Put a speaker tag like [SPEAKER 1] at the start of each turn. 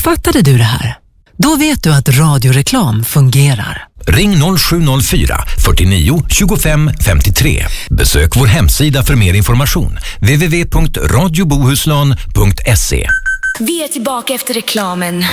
[SPEAKER 1] Fattade du det här? Då vet du att radioreklam fungerar.
[SPEAKER 2] Ring 0704 49 25 53. Besök vår hemsida för mer information. www.radiobohuslän.se.
[SPEAKER 3] Vi är tillbaka efter reklamen.